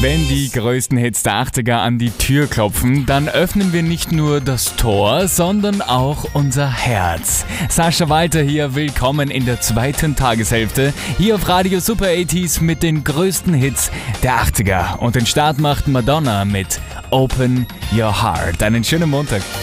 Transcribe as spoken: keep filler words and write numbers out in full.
Wenn die größten Hits der achtziger an die Tür klopfen, dann öffnen wir nicht nur das Tor, sondern auch unser Herz. Sascha Walter hier, willkommen in der zweiten Tageshälfte, hier auf Radio Super achtziger mit den größten Hits der achtziger. Und den Start macht Madonna mit Open Your Heart. Einen schönen Montag.